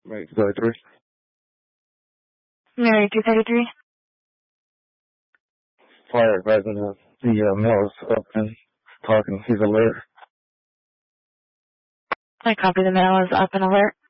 Mary 233. Mary 233. Fire advising that the male is up and talking. He's alert. I copy, the male is up and alert.